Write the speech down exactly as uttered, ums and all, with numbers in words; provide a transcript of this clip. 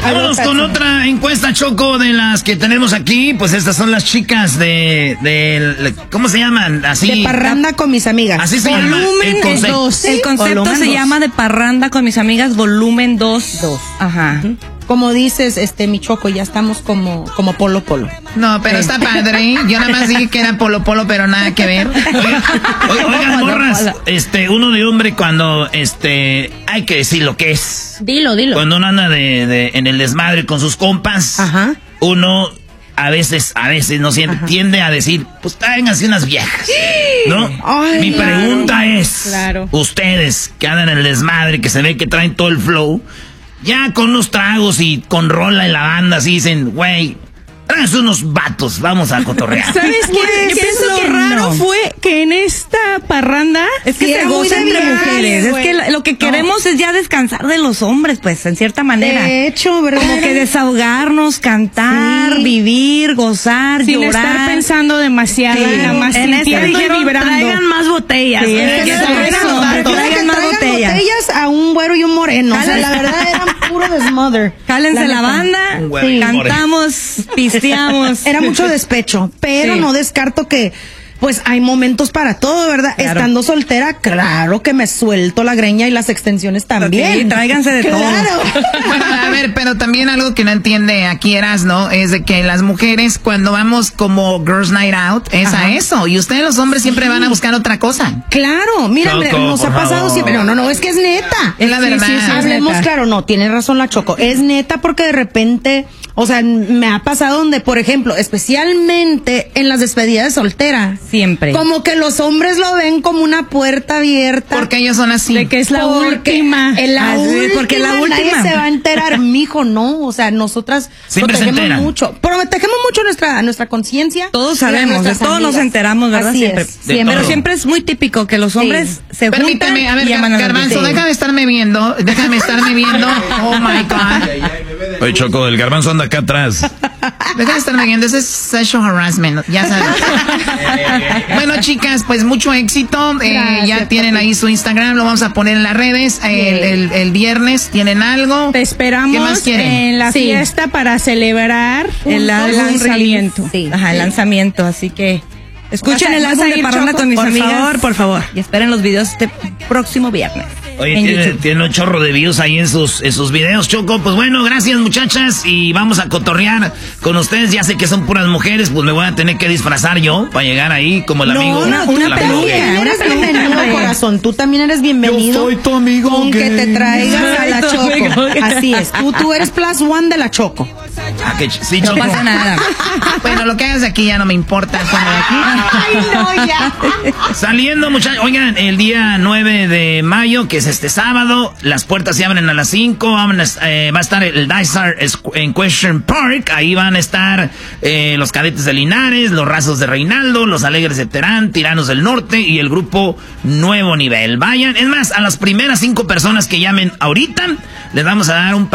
Vámonos con otra encuesta, Choco, de las que tenemos aquí. Pues estas son las chicas de, de ¿cómo se llaman? Así. De parranda con mis amigas. Así se llama el concepto. dos. El concepto Volumen se dos. llama de parranda con mis amigas, volumen dos. Dos. Ajá. Uh-huh. Como dices, este, mi Choco, ya estamos como, como polo polo. No, pero está padre. Yo nada más dije que era polo polo, pero nada que ver. Oigan, oigan, morras, este, uno de hombre cuando, este, hay que decir lo que es. Dilo, dilo. Cuando uno anda de, de, en el desmadre con sus compas, Ajá. uno a veces, a veces, no siempre, Ajá. tiende a decir, pues traen así unas viejas, ¿no? Ay, Mi claro. pregunta es, Claro. ustedes que andan en el desmadre, que se ve que traen todo el flow, ya con unos tragos y con rola en la banda, así dicen, güey, tráiganse unos vatos, vamos a cotorrear. ¿Sabes qué? Pues, Yo pienso que que raro no. fue que en esta parranda Es que Sí, se era muy goza de entre viaje, mujeres. güey. Es que la- lo que queremos es ya descansar de los hombres, pues, en cierta manera. De hecho, ¿verdad? Como que desahogarnos, cantar, Sí. vivir, gozar, sin llorar. estar pensando demasiado, Sí. nada más En esta sintiendo y dijeron, vibrando. traigan más botellas. Sí, ¿eh? es que Que se traigan traigan los vatos, vatos, Traigan traigan más botellas. botellas a un güero y un moreno. O sea, Jálale. la verdad eran puro desmother. Jálense la, neta. banda, Un güero y un moreno. cantamos, pisteamos. Era mucho despecho, pero Sí. no descarto que, pues, hay momentos para todo, ¿verdad? Claro. Estando soltera, claro que me suelto la greña y las extensiones también. Sí, tráiganse de todo. Claro. Bueno, a ver, pero también algo que no entiende aquí Erasno es de que las mujeres cuando vamos como Girls Night Out es Ajá. a eso y ustedes los hombres siempre van a buscar otra cosa. Claro, mira, Choco, nos ha por pasado favor. siempre. No, no, no, es que es neta. Es la Sí, verdad. sí, sí, Es hablemos neta. claro, no, tiene razón la Choco. Es neta porque de repente, o sea, me ha pasado donde, por ejemplo, especialmente en las despedidas de soltera, Siempre. como que los hombres lo ven como una puerta abierta. Porque ellos son así. De que es la Porque última. en la Ah, sí, última, porque la última. nadie se va a enterar, mijo, no, o sea, nosotras Siempre se protegemos enteran. mucho, protegemos mucho nuestra nuestra conciencia. Todos y a sabemos, de nuestras todos nos amigas. enteramos, ¿verdad? Así siempre. es, De siempre. Pero todo. siempre es muy típico que los hombres se juntan Permíteme, a ver, y llaman a Gar- las Garbanzo, viejas. déjame estarme viendo, déjame estarme viendo. Oh my God. Oye, Choco, el garbanzo anda acá atrás. Déjame estarme viendo, ese es sexual harassment, ya sabes. Bueno, chicas, pues mucho éxito. Eh, Gracias, ya tienen papi. ahí su Instagram, lo vamos a poner en las redes. El, el- el viernes, ¿tienen algo? Te esperamos ¿Qué más quieren? en la Sí. fiesta para celebrar El álbum lanzamiento. release. Sí. Ajá, el lanzamiento, así que escuchen Vas a- el vas álbum a de ir, Parranda Choco, con mis por amigas. favor, por favor. Y esperen los videos este próximo viernes. Oye, en tiene, YouTube. tiene un chorro de views ahí en sus, en sus videos, Choco. Pues bueno, gracias, muchachas. Y vamos a cotorrear con ustedes. Ya sé que son puras mujeres, pues me voy a tener que disfrazar yo para llegar ahí como el No, amigo. no, tú el amigo también gay. eres bienvenido, corazón. Tú también eres bienvenido. Yo soy tu amigo Con que gay. te traigas a Soy la tu amigo Choco. gay. Así es. Tú, tú eres plus one de la Choco. Ah, que ch- sí, No Choco. pasa nada. Bueno, lo que hagas aquí ya no me importa. Fuera de aquí. Ay, no, ya. Saliendo, muchachos. Oigan, el día nueve de mayo, que es este sábado, las puertas se abren a las cinco. Van a, eh, va a estar el Dysart en Question Park. Ahí van a estar eh, los Cadetes de Linares, los Rasos de Reinaldo, los Alegres de Terán, Tiranos del Norte y el grupo Nuevo Nivel. Vayan, es más, a las primeras cinco personas que llamen ahorita, les vamos a dar un